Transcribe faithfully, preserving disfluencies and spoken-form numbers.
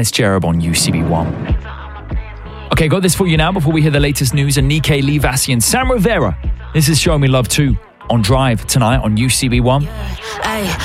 and it's Cherub on U C B one. Okay, got this for you now before we hear the latest news. Enrique Lee Vassi and Sam Rivera. This is Show Me Love two on Drive tonight on U C B one.